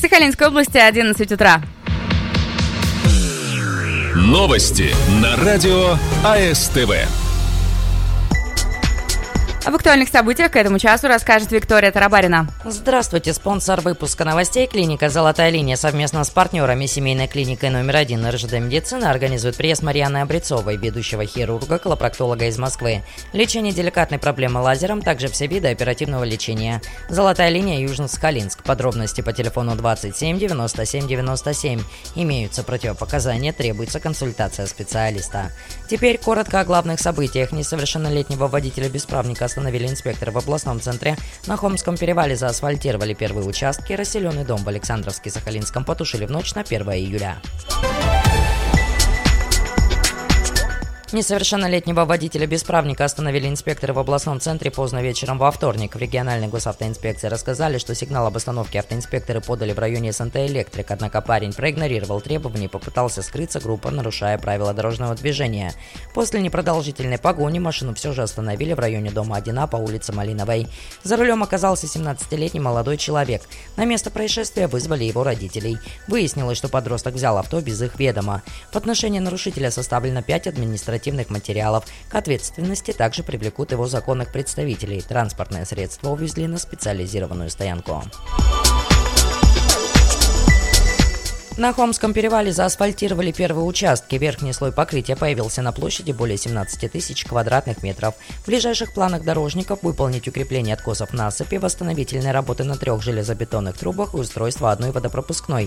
Сахалинской области 11 утра. Новости на радио АСТВ. Об актуальных событиях к этому часу расскажет Виктория Тарабарина. Здравствуйте, спонсор выпуска новостей — клиника «Золотая линия» совместно с партнерами семейной клиникой номер 1 РЖД Медицина организует приезд Марьяны Обрецовой, ведущего хирурга, колопроктолога из Москвы. Лечение деликатной проблемы лазером, также все виды оперативного лечения. «Золотая линия», Южно-Сахалинск. Подробности по телефону 27 97 97. Имеются противопоказания, требуется консультация специалиста. Теперь коротко о главных событиях. Несовершеннолетнего водителя-бесправника остановили инспекторы в областном центре. На Хомском перевале заасфальтировали первые участки. Расселенный дом в Александровске-Сахалинском потушили в ночь на 1 июля. Несовершеннолетнего водителя-бесправника остановили инспекторы в областном центре поздно вечером во вторник. В региональной госавтоинспекции рассказали, что сигнал об остановке автоинспекторы подали в районе СНТ «Электрик», однако парень проигнорировал требования и попытался скрыться, грубо нарушая правила дорожного движения. После непродолжительной погони машину все же остановили в районе дома 1А по улице Малиновой. За рулем оказался 17-летний молодой человек. На место происшествия вызвали его родителей. Выяснилось, что подросток взял авто без их ведома. В отношении нарушителя составлено 5 административных материалов. К ответственности также привлекут его законных представителей. Транспортное средство увезли на специализированную стоянку. На Хомском перевале заасфальтировали первые участки. Верхний слой покрытия появился на площади более 17 тысяч квадратных метров. В ближайших планах дорожников выполнить укрепление откосов насыпи, восстановительные работы на 3 железобетонных трубах и устройство одной водопропускной.